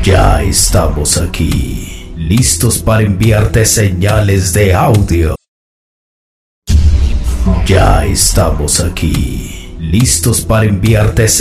Ya estamos aquí, listos para enviarte señales de audio. Ya estamos aquí, listos para enviarte